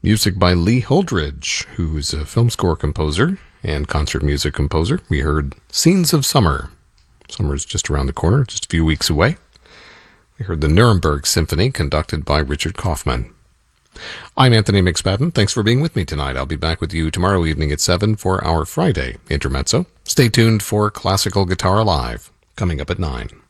Music by Lee Holdridge, who's a film score composer and concert music composer. We heard Scenes of Summer. Summer's just around the corner, just a few weeks away. We heard the Nuremberg Symphony, conducted by Richard Kaufman. I'm Anthony McSpadden. Thanks for being with me tonight. I'll be back with you tomorrow evening at 7 for our Friday Intermezzo. Stay tuned for Classical Guitar Live, coming up at 9.